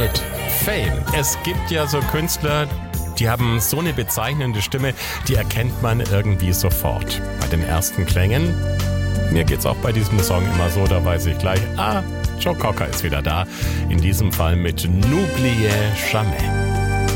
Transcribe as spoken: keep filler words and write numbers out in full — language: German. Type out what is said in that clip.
mit Fame. Es gibt ja so Künstler, die haben so eine bezeichnende Stimme, die erkennt man irgendwie sofort. Bei den ersten Klängen, mir geht's auch bei diesem Song immer so, da weiß ich gleich, ah, Joe Cocker ist wieder da. In diesem Fall mit N'Oublie Jamais.